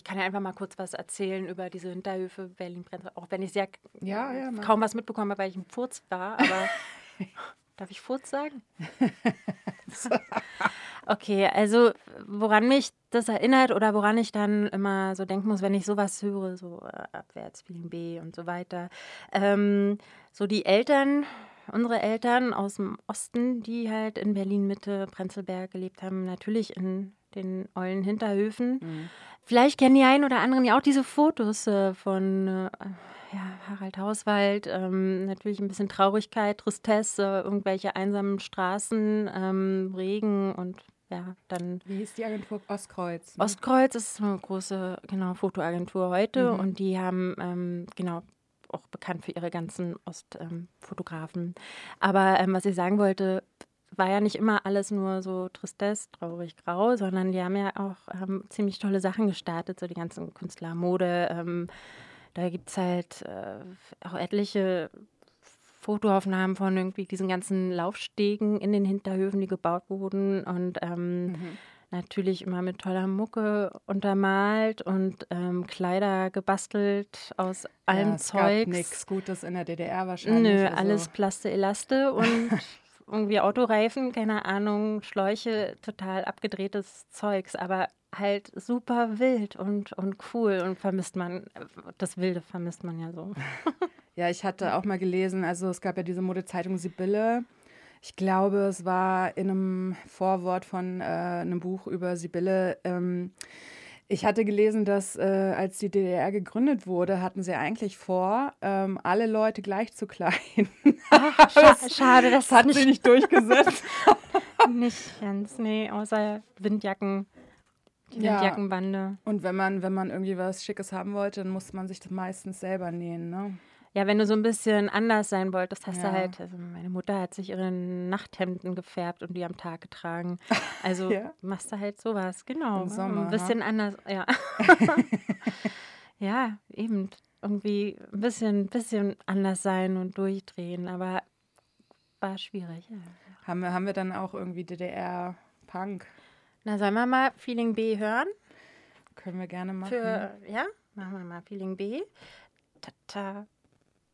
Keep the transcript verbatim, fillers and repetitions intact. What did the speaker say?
ich kann ja einfach mal kurz was erzählen über diese Hinterhöfe Berlin-Prenzlauer, auch wenn ich sehr Ja, ja, mach. kaum was mitbekommen habe, weil ich im Furz war, aber darf ich Furz sagen? Okay, also woran mich das erinnert oder woran ich dann immer so denken muss, wenn ich sowas höre, so äh, abwärts, Vielen B und so weiter. Ähm, so die Eltern, unsere Eltern aus dem Osten, die halt in Berlin-Mitte, Prenzlberg gelebt haben, natürlich in den ollen Hinterhöfen. Mhm. Vielleicht kennen die einen oder anderen ja auch diese Fotos äh, von äh, ja, Harald Hauswald. Ähm, natürlich ein bisschen Traurigkeit, Tristesse, äh, irgendwelche einsamen Straßen, ähm, Regen und ja, dann Wie hieß die Agentur? Ostkreuz. Ne? Ostkreuz ist eine große, genau, Fotoagentur heute Mhm. und die haben, ähm, genau, auch bekannt für ihre ganzen Ostfotografen. Ähm, Aber ähm, was ich sagen wollte, war ja nicht immer alles nur so Tristesse, traurig, grau, sondern die haben ja auch ähm, ziemlich tolle Sachen gestartet, so die ganzen Künstler, Mode. Ähm, da gibt es halt äh, auch etliche Fotoaufnahmen von irgendwie diesen ganzen Laufstegen in den Hinterhöfen, die gebaut wurden und ähm, Mhm. natürlich immer mit toller Mucke untermalt und ähm, Kleider gebastelt aus Ja, allem es gab Zeugs. nichts Gutes in der D D R wahrscheinlich. Nö, Also, alles Plaste, Elaste und irgendwie Autoreifen, keine Ahnung, Schläuche, total abgedrehtes Zeugs, aber halt super wild und, und cool und vermisst man, das Wilde vermisst man ja so. ja, ich hatte auch mal gelesen, also es gab ja diese Modezeitung Sibylle. Ich glaube, es war in einem Vorwort von äh, einem Buch über Sibylle. Ähm, ich hatte gelesen, dass äh, als die D D R gegründet wurde, hatten sie eigentlich vor, ähm, alle Leute gleich zu kleiden. Ach, scha das, schade, das dass es hat sie nicht, nicht durchgesetzt. nicht ganz, nee, außer Windjacken, die Ja, Windjackenbande. und wenn man, wenn man irgendwie was Schickes haben wollte, dann musste man sich das meistens selber nähen, ne? Ja, wenn du so ein bisschen anders sein wolltest, hast du Ja. halt, also meine Mutter hat sich ihre Nachthemden gefärbt und die am Tag getragen. Also Ja, machst du halt sowas, genau. im Ein Sommer, ha? bisschen anders, ja. Ja, eben. Irgendwie ein bisschen, bisschen anders sein und durchdrehen, aber war schwierig. Ja. Haben wir, haben wir dann auch irgendwie D D R-Punk? Na, sollen wir mal Feeling B hören? Können wir gerne machen. Für, ja, machen wir mal Feeling B. Ta-ta.